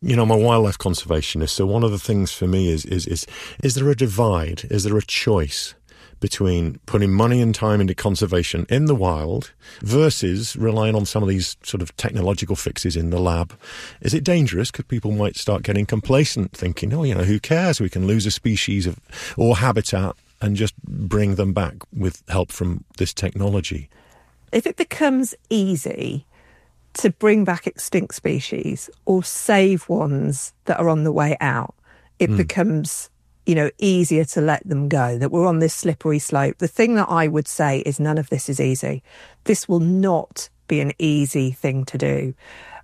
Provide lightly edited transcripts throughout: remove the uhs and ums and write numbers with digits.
I'm a wildlife conservationist, so one of the things for me is there a divide? Is there a choice between putting money and time into conservation in the wild versus relying on some of these sort of technological fixes in the lab? Is it dangerous? Because people might start getting complacent, thinking, who cares? We can lose a species or habitat and just bring them back with help from this technology. If it becomes easy to bring back extinct species or save ones that are on the way out, it becomes easier to let them go, that we're on this slippery slope. The thing that I would say is none of this is easy. This will not be an easy thing to do.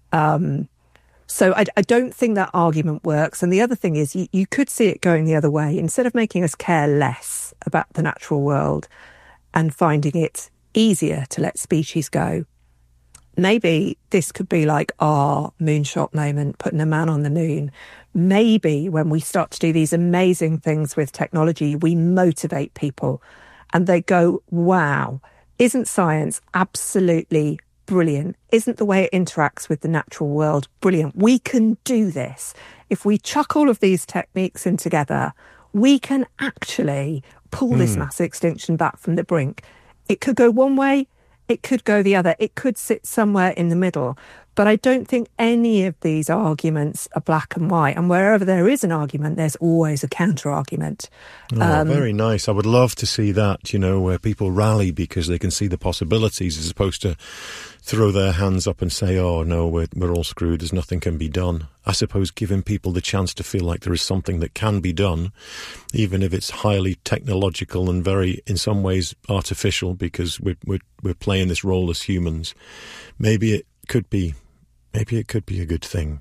So I don't think that argument works. And the other thing is you could see it going the other way. Instead of making us care less about the natural world and finding it easier to let species go, maybe this could be like our moonshot moment, putting a man on the moon. Maybe when we start to do these amazing things with technology, we motivate people and they go, wow, isn't science absolutely brilliant? Isn't the way it interacts with the natural world brilliant? We can do this. If we chuck all of these techniques in together, we can actually pull this mass extinction back from the brink. It could go one way, it could go the other. It could sit somewhere in the middle. But I don't think any of these arguments are black and white. And wherever there is an argument, there's always a counter-argument. Very nice. I would love to see that, where people rally because they can see the possibilities as opposed to throw their hands up and say, oh, no, we're all screwed. There's nothing can be done. I suppose giving people the chance to feel like there is something that can be done, even if it's highly technological and very, in some ways, artificial because we're playing this role as humans. Maybe it could be a good thing.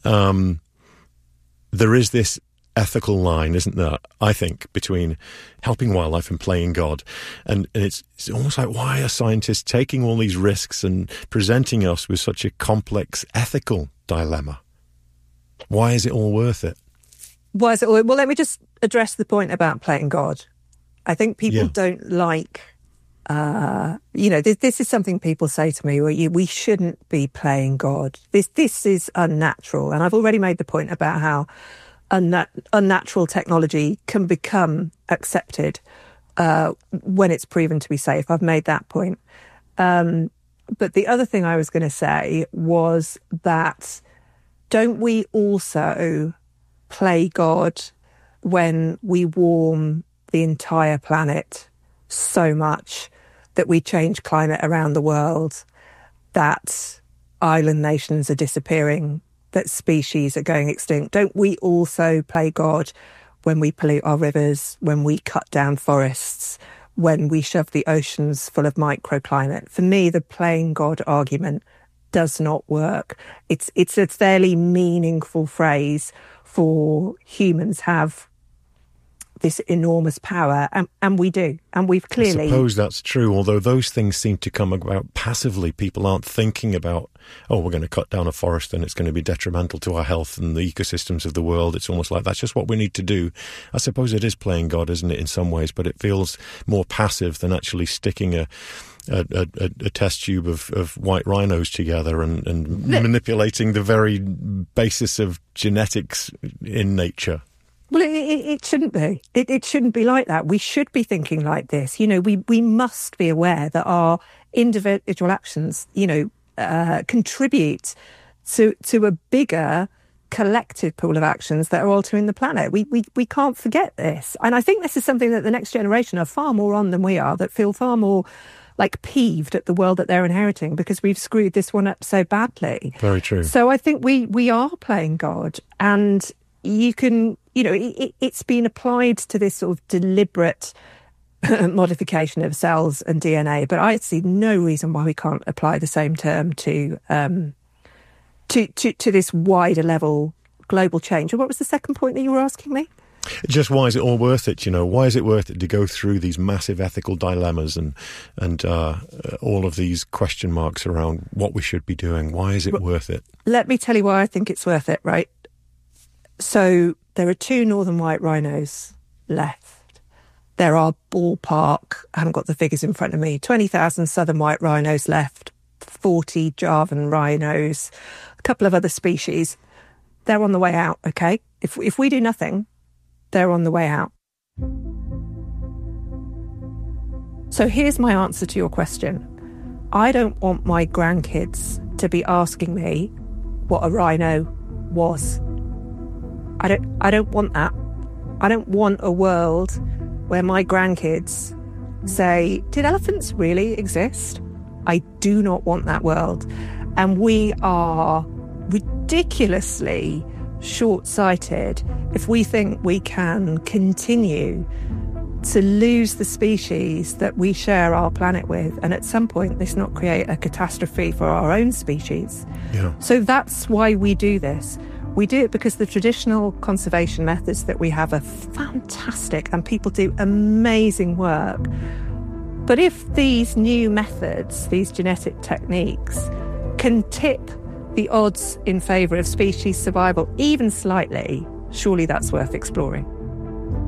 There is this ethical line, isn't there, I think, between helping wildlife and playing God. And it's almost like, why are scientists taking all these risks and presenting us with such a complex ethical dilemma? Why is it all worth it? Why is it all? Well, let me just address the point about playing God. I think people don't like... this is something people say to me, we shouldn't be playing God. This is unnatural. And I've already made the point about how unnatural technology can become accepted when it's proven to be safe. I've made that point. But the other thing I was going to say was that don't we also play God when we warm the entire planet so much that we change climate around the world, that island nations are disappearing, that species are going extinct? Don't we also play God when we pollute our rivers, when we cut down forests, when we shove the oceans full of microclimate? For me, the playing God argument does not work. It's a fairly meaningful phrase for humans have this enormous power, and we do, and we've clearly... I suppose that's true, although those things seem to come about passively. People aren't thinking about, we're going to cut down a forest and it's going to be detrimental to our health and the ecosystems of the world. It's almost like that's just what we need to do. I suppose it is playing God, isn't it, in some ways, but it feels more passive than actually sticking a test tube of white rhinos together and manipulating the very basis of genetics in nature. Well, it shouldn't be. It shouldn't be like that. We should be thinking like this. We must be aware that our individual actions, contribute to a bigger collective pool of actions that are altering the planet. We can't forget this. And I think this is something that the next generation are far more on than we are, that feel far more like peeved at the world that they're inheriting because we've screwed this one up so badly. Very true. So I think we are playing God, and you can... it's been applied to this sort of deliberate modification of cells and DNA, but I see no reason why we can't apply the same term to this wider level global change. And what was the second point that you were asking me? Just why is it all worth it? Why is it worth it to go through these massive ethical dilemmas and all of these question marks around what we should be doing? Why is it worth it? Let me tell you why I think it's worth it, right? So there are 2 northern white rhinos left. There are ballpark, I haven't got the figures in front of me, 20,000 southern white rhinos left, 40 Javan rhinos, a couple of other species. they're on the way out, okay? If we do nothing, they're on the way out. So here's my answer to your question. I don't want my grandkids to be asking me what a rhino was. I don't want that. I don't want a world where my grandkids say, did elephants really exist? I do not want that world. And we are ridiculously short-sighted if we think we can continue to lose the species that we share our planet with, and at some point this not create a catastrophe for our own species. Yeah. So that's why we do this. We do it because the traditional conservation methods that we have are fantastic and people do amazing work. But if these new methods, these genetic techniques, can tip the odds in favour of species survival even slightly, surely that's worth exploring.